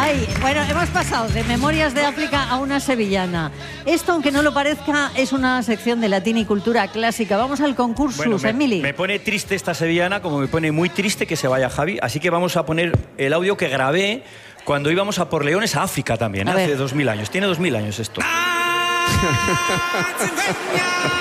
Ay, bueno, hemos pasado de Memorias de África a una sevillana. Esto, aunque no lo parezca, es una sección de latín y cultura clásica. Vamos al concurso, Emily. Me pone triste esta sevillana, como me pone muy triste que se vaya Javi. Así que vamos a poner el audio que grabé cuando íbamos a por leones a África también, hace 2000 años. Tiene 2000 años esto.